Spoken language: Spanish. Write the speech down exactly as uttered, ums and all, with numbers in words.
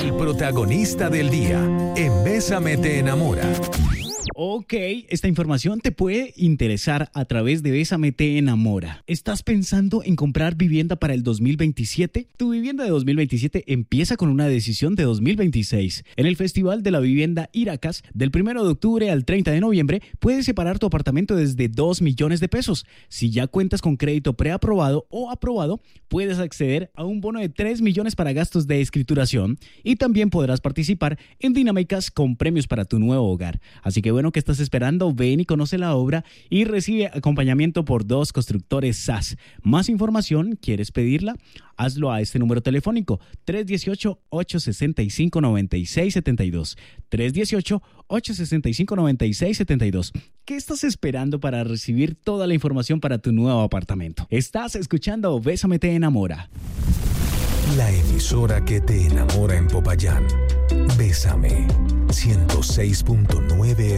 el protagonista del día en Bésame te enamora. Ok, esta información te puede interesar a través de Bésame te enamora. ¿Estás pensando en comprar vivienda para el dos mil veintisiete? Tu vivienda de dos mil veintisiete empieza con una decisión de dos mil veintiséis. En el Festival de la Vivienda Iracas, del primero de octubre al treinta de noviembre, puedes separar tu apartamento desde dos millones de pesos. Si ya cuentas con crédito preaprobado o aprobado, puedes acceder a un bono de tres millones para gastos de escrituración y también podrás participar en dinámicas con premios para tu nuevo hogar. Así que bueno, ¿qué estás esperando? Ven y conoce la obra y recibe acompañamiento por dos constructores S A S. ¿Más información? ¿Quieres pedirla? Hazlo a este número telefónico tres uno ocho, ocho seis cinco, nueve seis siete dos. tres uno ocho, ocho seis cinco, nueve seis siete dos. ¿Qué estás esperando para recibir toda la información para tu nuevo apartamento? Estás escuchando Bésame te enamora. La emisora que te enamora en Popayán. Bésame ciento seis punto nueve